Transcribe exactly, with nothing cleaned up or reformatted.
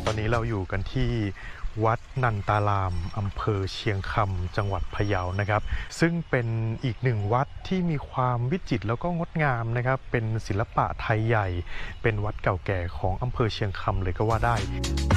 ตอนนี้เราอยู่กันที่วัดนันตารามอำเภอเชียงคำจังหวัดพะเยานะครับซึ่งเป็นอีกหนึ่งวัดที่มีความวิจิตรแล้วก็งดงามนะครับเป็นศิลปะไทยใหญ่เป็นวัดเก่าแก่ของอำเภอเชียงคำเลยก็ว่าได้